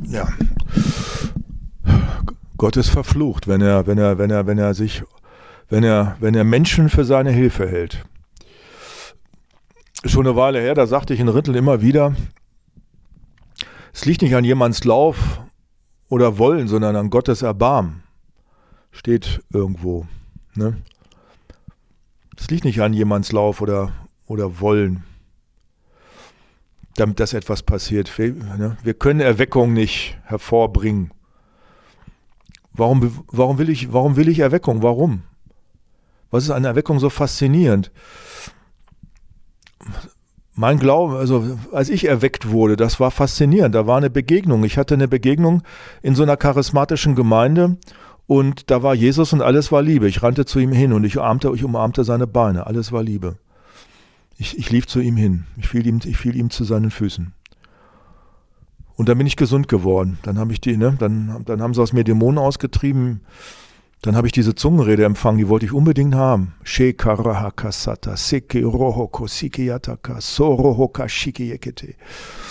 ja, Gott ist verflucht, wenn er Menschen für seine Hilfe hält. Schon eine Weile her, da sagte ich in Rittel immer wieder, es liegt nicht an jemands Lauf oder Wollen, sondern an Gottes Erbarmen. Steht irgendwo. Ne? Es liegt nicht an jemands Lauf oder Wollen, damit das etwas passiert. Wir können Erweckung nicht hervorbringen. Warum will ich Erweckung? Warum? Was ist an Erweckung so faszinierend? Mein Glaube, also als ich erweckt wurde, das war faszinierend. Da war eine Begegnung. Ich hatte eine Begegnung in so einer charismatischen Gemeinde und da war Jesus und alles war Liebe. Ich rannte zu ihm hin und ich umarmte seine Beine. Alles war Liebe. Ich lief zu ihm hin. Ich fiel ihm zu seinen Füßen. Und dann bin ich gesund geworden. Dann habe ich dann haben sie aus mir Dämonen ausgetrieben. Dann habe ich diese Zungenrede empfangen, die wollte ich unbedingt haben. Shekarahakasata, seke rohoko sikiyataka, sorohoka shikiyekete.